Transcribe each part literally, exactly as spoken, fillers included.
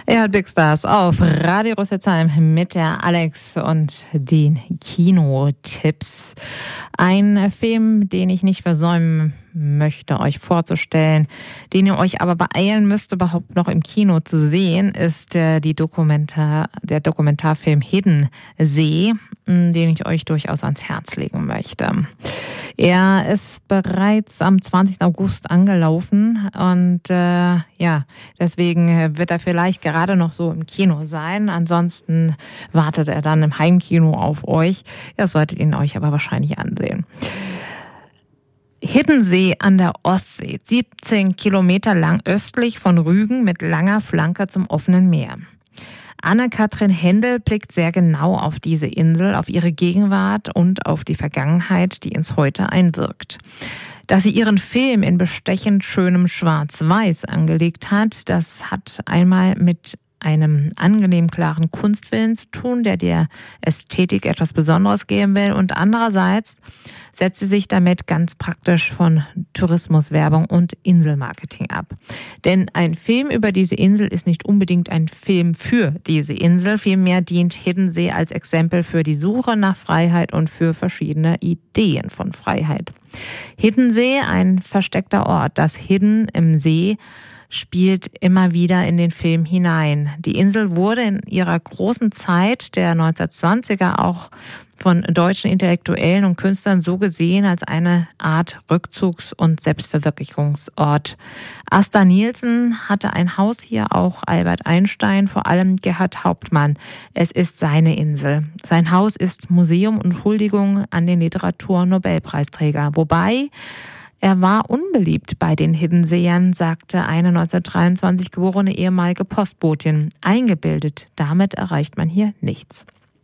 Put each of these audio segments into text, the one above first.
Ja, Big Stars auf Radio Rüsselsheim mit der Alex und den Kinotipps. Ein Film, den ich nicht versäumen möchte, euch vorzustellen, den ihr euch aber beeilen müsst, überhaupt noch im Kino zu sehen, ist äh, die Dokumentar, der Dokumentarfilm Hidden See, den ich euch durchaus ans Herz legen möchte. Er ist bereits am zwanzigsten August angelaufen und äh, ja, deswegen wird er vielleicht gerade noch so im Kino sein. Ansonsten wartet er dann im Heimkino auf euch. Ihr solltet ihn euch aber wahrscheinlich ansehen. Hidden See an der Ostsee, siebzehn Kilometer lang östlich von Rügen mit langer Flanke zum offenen Meer. Anne-Kathrin Hendel blickt sehr genau auf diese Insel, auf ihre Gegenwart und auf die Vergangenheit, die ins Heute einwirkt. Dass sie ihren Film in bestechend schönem Schwarz-Weiß angelegt hat, das hat einmal mit einem angenehm klaren Kunstwillen zu tun, der der Ästhetik etwas Besonderes geben will. Und andererseits setzt sie sich damit ganz praktisch von Tourismuswerbung und Inselmarketing ab. Denn ein Film über diese Insel ist nicht unbedingt ein Film für diese Insel. Vielmehr dient Hidden See als Exempel für die Suche nach Freiheit und für verschiedene Ideen von Freiheit. Hidden See, ein versteckter Ort. Das Hidden im See spielt immer wieder in den Film hinein. Die Insel wurde in ihrer großen Zeit der neunzehnhundertzwanziger auch von deutschen Intellektuellen und Künstlern so gesehen als eine Art Rückzugs- und Selbstverwirklichungsort. Asta Nielsen hatte ein Haus hier, auch Albert Einstein, vor allem Gerhard Hauptmann. Es ist seine Insel. Sein Haus ist Museum und Huldigung an den Literatur-Nobelpreisträger. Wobei er war unbeliebt bei den Hiddenseern, sagte eine neunzehnhundertdreiundzwanzig geborene ehemalige Postbotin. Eingebildet, damit erreicht man hier nichts.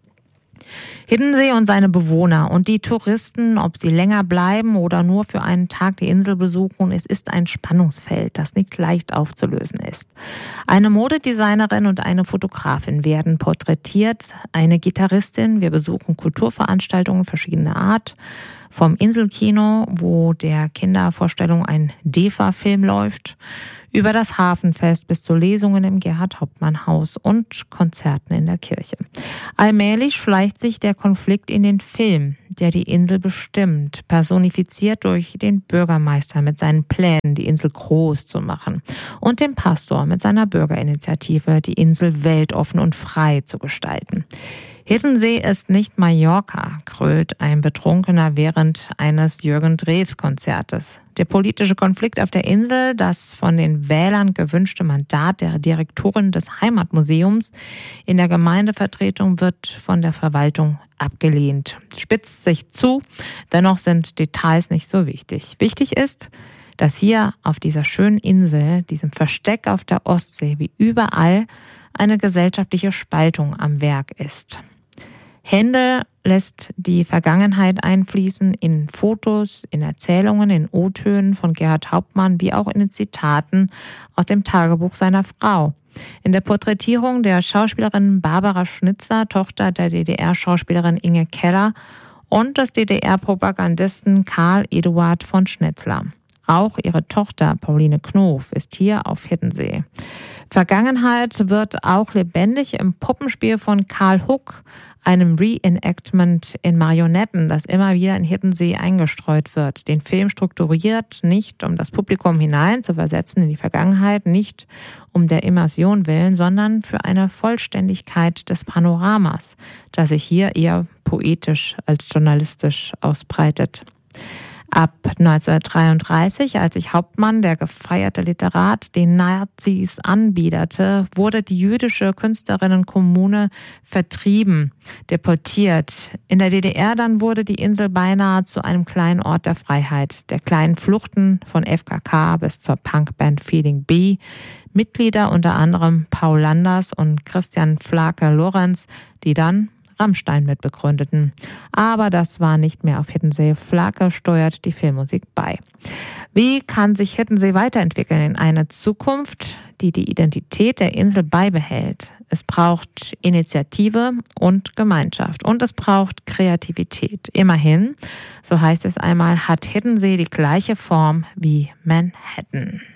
Hiddensee und seine Bewohner und die Touristen, ob sie länger bleiben oder nur für einen Tag die Insel besuchen, es ist ein Spannungsfeld, das nicht leicht aufzulösen ist. Eine Modedesignerin und eine Fotografin werden porträtiert, eine Gitarristin, wir besuchen Kulturveranstaltungen verschiedener Art, vom Inselkino, wo der Kindervorstellung ein D E F A-Film läuft, über das Hafenfest bis zu Lesungen im Gerhard-Hauptmann-Haus und Konzerten in der Kirche. Allmählich schleicht sich der Konflikt in den Film, der die Insel bestimmt, personifiziert durch den Bürgermeister mit seinen Plänen, die Insel groß zu machen, und den Pastor mit seiner Bürgerinitiative, die Insel weltoffen und frei zu gestalten. Hidden See ist nicht Mallorca, grölt ein Betrunkener während eines Jürgen Drews Konzertes. Der politische Konflikt auf der Insel, das von den Wählern gewünschte Mandat der Direktorin des Heimatmuseums in der Gemeindevertretung wird von der Verwaltung abgelehnt. Spitzt sich zu, dennoch sind Details nicht so wichtig. Wichtig ist, dass hier auf dieser schönen Insel, diesem Versteck auf der Ostsee, wie überall eine gesellschaftliche Spaltung am Werk ist. Hendel lässt die Vergangenheit einfließen in Fotos, in Erzählungen, in O-Tönen von Gerhard Hauptmann, wie auch in den Zitaten aus dem Tagebuch seiner Frau. In der Porträtierung der Schauspielerin Barbara Schnitzer, Tochter der D D R-Schauspielerin Inge Keller, und des D D R-Propagandisten Karl Eduard von Schnitzler. Auch ihre Tochter Pauline Knof ist hier auf Hiddensee. Vergangenheit wird auch lebendig im Puppenspiel von Karl Huck, einem Reenactment in Marionetten, das immer wieder in Hiddensee eingestreut wird. Den Film strukturiert nicht, um das Publikum hinein zu versetzen in die Vergangenheit, nicht um der Immersion willen, sondern für eine Vollständigkeit des Panoramas, das sich hier eher poetisch als journalistisch ausbreitet. Ab neunzehnhundertdreiunddreißig, als sich Hauptmann, der gefeierte Literat, den Nazis anbiederte, wurde die jüdische Künstlerinnenkommune vertrieben, deportiert. In der D D R dann wurde die Insel beinahe zu einem kleinen Ort der Freiheit, der kleinen Fluchten von F K K bis zur Punkband Feeling B. Mitglieder unter anderem Paul Landers und Christian Flake-Lorenz, die dann Rammstein mitbegründeten. Aber das war nicht mehr auf Hiddensee. Flake steuert die Filmmusik bei. Wie kann sich Hiddensee weiterentwickeln in eine Zukunft, die die Identität der Insel beibehält? Es braucht Initiative und Gemeinschaft und es braucht Kreativität. Immerhin, so heißt es einmal, hat Hiddensee die gleiche Form wie Manhattan.